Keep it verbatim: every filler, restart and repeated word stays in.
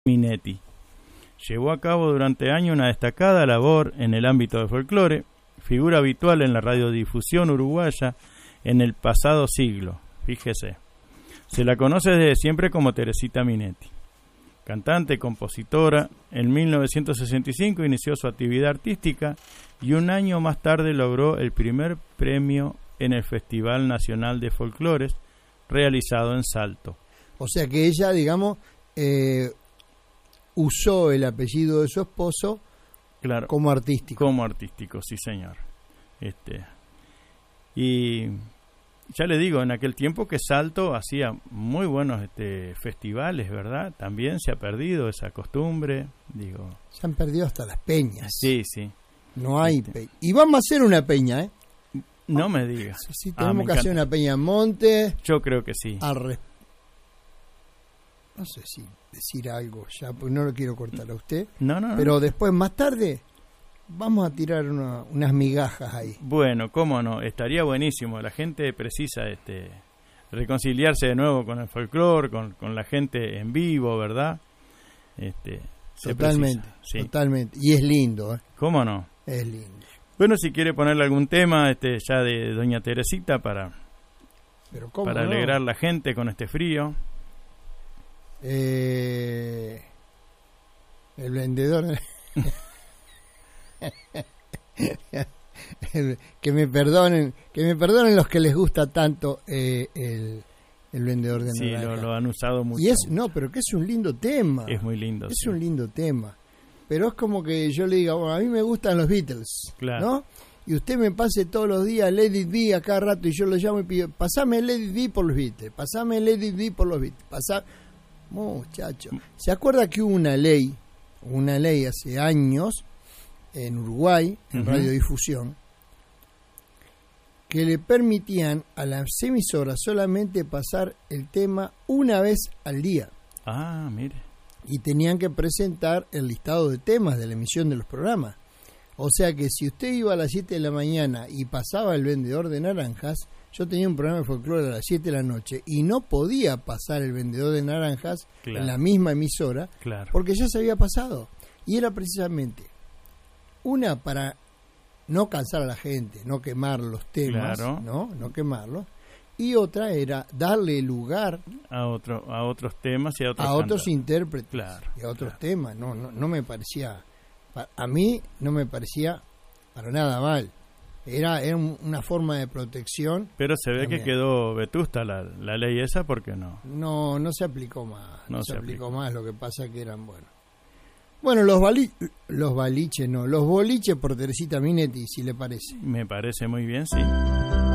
Minetti. Llevó a cabo durante años una destacada labor en el ámbito del folclore, figura habitual en la radiodifusión uruguaya en el pasado siglo, fíjese. Se la conoce desde siempre como Teresita Minetti. Cantante, compositora, en mil novecientos sesenta y cinco inició su actividad artística y un año más tarde logró el primer premio en el Festival Nacional de Folclores realizado en Salto. O sea que ella, digamos, eh, usó el apellido de su esposo, claro, como artístico. Como artístico, sí señor. Este, y ya le digo, en aquel tiempo que Salto hacía muy buenos este, festivales, ¿verdad? También se ha perdido esa costumbre, digo. Se han perdido hasta las peñas. Sí, sí. No hay este. peña. Y vamos a hacer una peña, ¿eh? No me digas. Sí, sí, tenemos ah, que hacer una peña en Monte. Yo creo que sí. Al res... No sé si decir algo ya, porque no lo quiero cortar a usted. No, no. Pero no. después, más tarde, vamos a tirar una, unas migajas ahí. Bueno, cómo no, estaría buenísimo. La gente precisa este reconciliarse de nuevo con el folclore, con, con la gente en vivo, ¿verdad? Este, totalmente, sí. Totalmente. Y es lindo, ¿eh? ¿Cómo no? Es lindo. Bueno, si quiere ponerle algún tema este ya de Doña Teresita para, Pero ¿cómo para no? alegrar la gente con este frío. Eh, el vendedor... el, que me perdonen que me perdonen los que les gusta tanto eh, el, el vendedor de sí, naranja. Sí, lo, lo han usado mucho. Y es, no, pero que es un lindo tema. Es muy lindo. Es sí. un lindo tema. Pero es como que yo le diga, bueno, a mí me gustan los Beatles, claro, ¿no? Y usted me pase todos los días Let It Be a cada rato y yo lo llamo y pido, pasame Let It Be por los Beatles, pasame Let It Be por los Beatles, pasame... Muchacho, ¿se acuerda que hubo una ley, una ley hace años en Uruguay, en uh-huh. radiodifusión, que le permitían a las emisoras solamente pasar el tema una vez al día? Ah, mire. Y tenían que presentar el listado de temas de la emisión de los programas. O sea que si usted iba a las siete de la mañana y pasaba el vendedor de naranjas, yo tenía un programa de folclore a las siete de la noche y no podía pasar el vendedor de naranjas, claro, en la misma emisora, claro, porque ya se había pasado. Y era precisamente una para no cansar a la gente, no quemar los temas, claro, no, no quemarlos. Y otra era darle lugar a otro a otros temas y a otros a otros intérpretes, claro, y a otros claro. temas. No, no, no me parecía, a mí no me parecía para nada mal. Era, era una forma de protección. Pero se ve también que quedó vetusta la, la ley esa, porque no. No, no se aplicó más. No, no se, se aplicó, aplicó más. Lo que pasa que eran buenos. Bueno, los bali los baliches no, los boliches por Teresita Minetti, si le parece. Me parece muy bien, sí.